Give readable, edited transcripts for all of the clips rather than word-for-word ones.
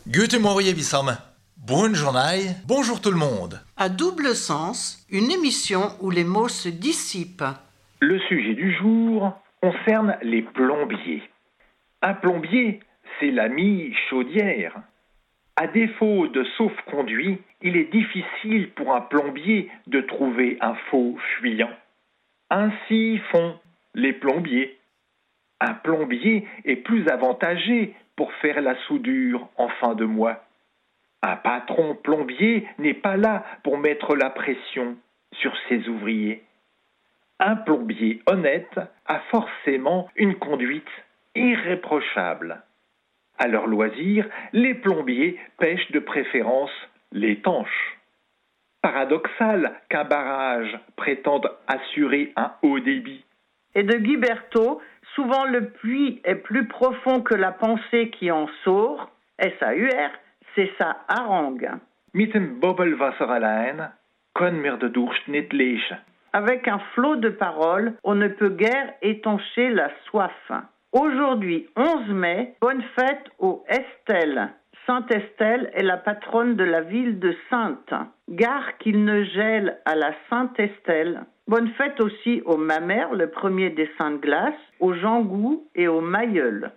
Guten Morgen, Wissam. Bonne journée, bonjour tout le monde. À double sens, une émission où les mots se dissipent. Le sujet du jour concerne les plombiers. Un plombier, c'est l'ami chaudière. À défaut de sauf-conduit, il est difficile pour un plombier de trouver un faux fuyant. Ainsi font les plombiers. Un plombier est plus avantagé pour faire la soudure en fin de mois. Un patron plombier n'est pas là pour mettre la pression sur ses ouvriers. Un plombier honnête a forcément une conduite irréprochable. À leur loisir, les plombiers pêchent de préférence les tanches. Paradoxal qu'un barrage prétende assurer un haut débit. Et de Guy Berthaud, souvent le puits est plus profond que la pensée qui en sort. SAUR, c'est sa harangue. Mit dem Bobbelwasser allein können wir den Durst nicht löschen. Avec un flot de paroles, on ne peut guère étancher la soif. Aujourd'hui, 11 mai, bonne fête aux Estelle. Sainte Estelle est la patronne de la ville de Sainte. Gare qu'il ne gèle à la Sainte Estelle. Bonne fête aussi aux Mamères, le premier des Saintes Glaces, aux Jangou et aux Mailleuls.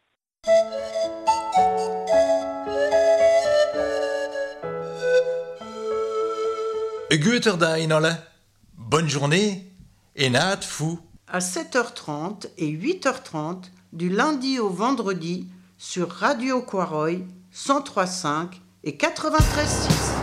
Guter Dag, alle. Bonne journée et naat fou. À 7h30 et 8h30 du lundi au vendredi sur Radio Quaroy 103.5 et 93.6.